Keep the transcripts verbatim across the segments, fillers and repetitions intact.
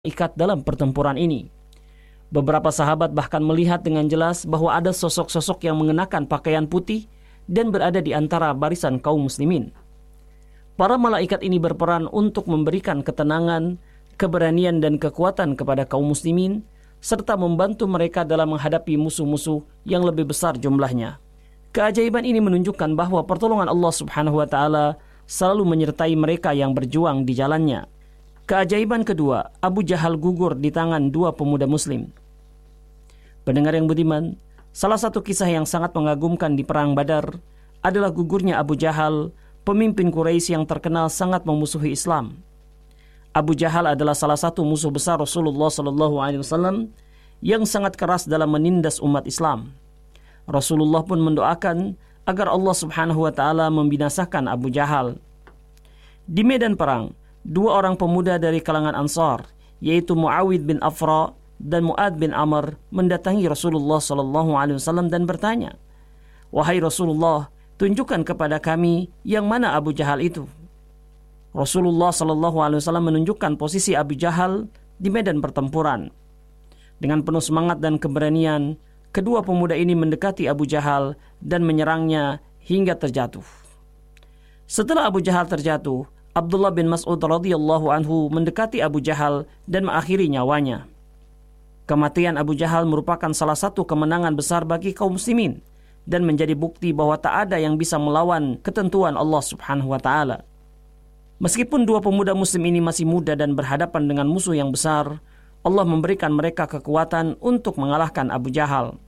ikat dalam pertempuran ini. Beberapa sahabat bahkan melihat dengan jelas bahwa ada sosok-sosok yang mengenakan pakaian putih dan berada di antara barisan kaum muslimin. Para malaikat ini berperan untuk memberikan ketenangan, keberanian dan kekuatan kepada kaum muslimin, serta membantu mereka dalam menghadapi musuh-musuh yang lebih besar jumlahnya. Keajaiban ini menunjukkan bahwa pertolongan Allah Subhanahu wa Ta'ala selalu menyertai mereka yang berjuang di jalannya. Keajaiban kedua, Abu Jahal gugur di tangan dua pemuda muslim. Pendengar yang budiman, salah satu kisah yang sangat mengagumkan di Perang Badar adalah gugurnya Abu Jahal, pemimpin Quraisy yang terkenal sangat memusuhi Islam. Abu Jahal adalah salah satu musuh besar Rasulullah Sallallahu Alaihi Wasallam yang sangat keras dalam menindas umat Islam. Rasulullah pun mendoakan agar Allah Subhanahu wa Ta'ala membinasakan Abu Jahal. Di medan perang, dua orang pemuda dari kalangan Ansar, yaitu Muawid bin Afra dan Mu'ad bin Amr, mendatangi Rasulullah Sallallahu Alaihi Wasallam dan bertanya, "Wahai Rasulullah, tunjukkan kepada kami yang mana Abu Jahal itu." Rasulullah Sallallahu Alaihi Wasallam menunjukkan posisi Abu Jahal di medan pertempuran. Dengan penuh semangat dan keberanian, kedua pemuda ini mendekati Abu Jahal dan menyerangnya hingga terjatuh. Setelah Abu Jahal terjatuh, Abdullah bin Mas'ud radhiyallahu anhu mendekati Abu Jahal dan mengakhiri nyawanya. Kematian Abu Jahal merupakan salah satu kemenangan besar bagi kaum muslimin dan menjadi bukti bahwa tak ada yang bisa melawan ketentuan Allah Subhanahu wa Ta'ala. Meskipun dua pemuda muslim ini masih muda dan berhadapan dengan musuh yang besar, Allah memberikan mereka kekuatan untuk mengalahkan Abu Jahal.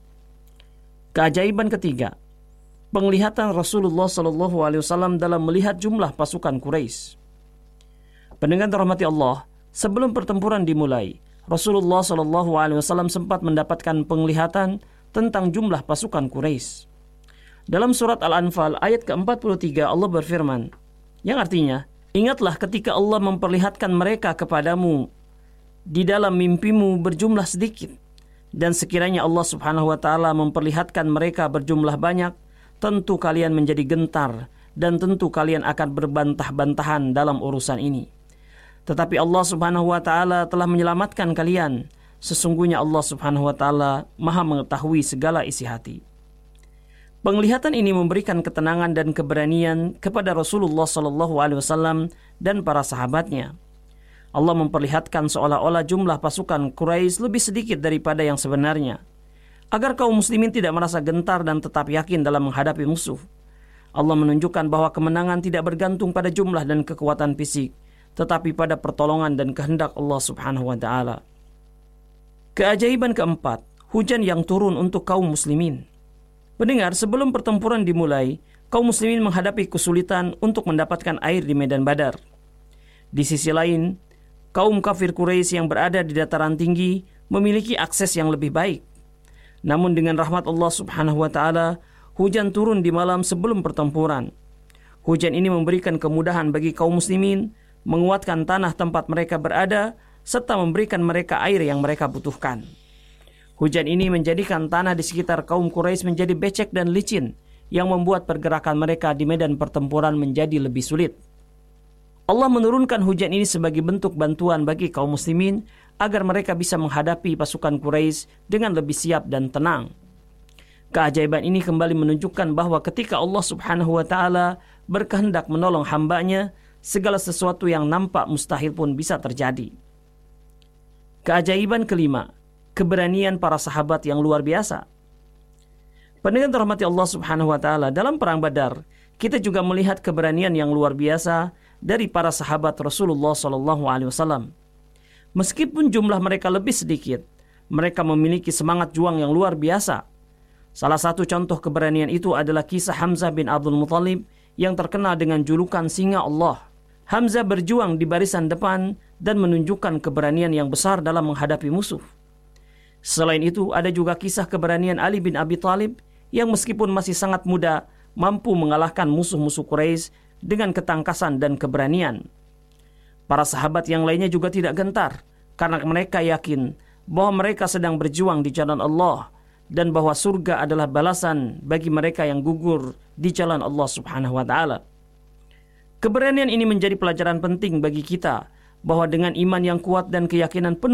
Keajaiban ketiga, penglihatan Rasulullah Sallallahu Alaihi Wasallam dalam melihat jumlah pasukan Quraisy. Pendengar dirahmati Allah, sebelum pertempuran dimulai, Rasulullah Sallallahu Alaihi Wasallam sempat mendapatkan penglihatan tentang jumlah pasukan Quraisy. Dalam surat Al-Anfal ayat ke empat puluh tiga Allah berfirman, yang artinya, "Ingatlah ketika Allah memperlihatkan mereka kepadamu di dalam mimpimu berjumlah sedikit, dan sekiranya Allah Subhanahu wa Ta'ala memperlihatkan mereka berjumlah banyak, tentu kalian menjadi gentar dan tentu kalian akan berbantah-bantahan dalam urusan ini. Tetapi Allah Subhanahu wa Ta'ala telah menyelamatkan kalian. Sesungguhnya Allah Subhanahu wa Ta'ala Maha mengetahui segala isi hati." Penglihatan ini memberikan ketenangan dan keberanian kepada Rasulullah Sallallahu Alaihi Wasallam dan para sahabatnya. Allah memperlihatkan seolah-olah jumlah pasukan Quraisy lebih sedikit daripada yang sebenarnya, agar kaum muslimin tidak merasa gentar dan tetap yakin dalam menghadapi musuh. Allah menunjukkan bahwa kemenangan tidak bergantung pada jumlah dan kekuatan fisik, tetapi pada pertolongan dan kehendak Allah Subhanahu wa Ta'ala. Keajaiban keempat, hujan yang turun untuk kaum muslimin. Pendengar, sebelum pertempuran dimulai, kaum muslimin menghadapi kesulitan untuk mendapatkan air di medan Badar. Di sisi lain, kaum kafir Quraisy yang berada di dataran tinggi memiliki akses yang lebih baik. Namun dengan rahmat Allah Subhanahu wa Ta'ala, hujan turun di malam sebelum pertempuran. Hujan ini memberikan kemudahan bagi kaum muslimin, menguatkan tanah tempat mereka berada, serta memberikan mereka air yang mereka butuhkan. Hujan ini menjadikan tanah di sekitar kaum Quraisy menjadi becek dan licin, yang membuat pergerakan mereka di medan pertempuran menjadi lebih sulit. Allah menurunkan hujan ini sebagai bentuk bantuan bagi kaum muslimin agar mereka bisa menghadapi pasukan Quraisy dengan lebih siap dan tenang. Keajaiban ini kembali menunjukkan bahwa ketika Allah Subhanahu wa Ta'ala berkehendak menolong hambanya, segala sesuatu yang nampak mustahil pun bisa terjadi. Keajaiban kelima, keberanian para sahabat yang luar biasa. Pendengar dirahmati Allah Subhanahu wa Ta'ala, dalam perang Badar, kita juga melihat keberanian yang luar biasa dari para sahabat Rasulullah Sallallahu Alaihi Wasallam. Meskipun jumlah mereka lebih sedikit, mereka memiliki semangat juang yang luar biasa. Salah satu contoh keberanian itu adalah kisah Hamzah bin Abdul Muthalib yang terkenal dengan julukan Singa Allah. Hamzah berjuang di barisan depan dan menunjukkan keberanian yang besar dalam menghadapi musuh. Selain itu, ada juga kisah keberanian Ali bin Abi Thalib yang meskipun masih sangat muda, mampu mengalahkan musuh-musuh Quraisy dengan ketangkasan dan keberanian. Para sahabat yang lainnya juga tidak gentar, karena mereka yakin bahwa mereka sedang berjuang di jalan Allah dan bahwa surga adalah balasan bagi mereka yang gugur di jalan Allah Subhanahu wa Ta'ala. Keberanian ini menjadi pelajaran penting bagi kita bahwa dengan iman yang kuat dan keyakinan penuh